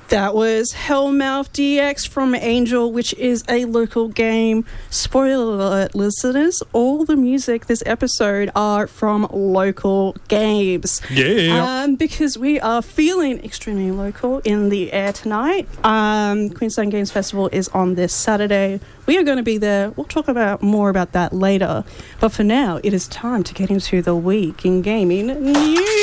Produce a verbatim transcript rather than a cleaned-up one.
That was Hellmouth D X from Angel, which is a local game. Spoiler alert, listeners, all the music this episode are from local games. Yeah. Um, because we are feeling extremely local in the air tonight. Um, Queensland Games Festival is on this Saturday. We are going to be there. We'll talk about more about that later. But for now, it is time to get into the week in gaming news.